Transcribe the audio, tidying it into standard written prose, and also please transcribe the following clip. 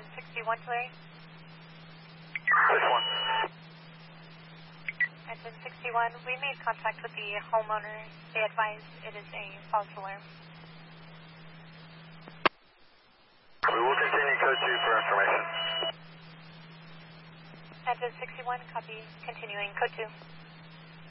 Engine 61 to Larry. 61. Engine 61, we made contact with the homeowner. They advised it is a false alarm. We will continue code 2 for information. Engine 61, copy. Continuing code 2.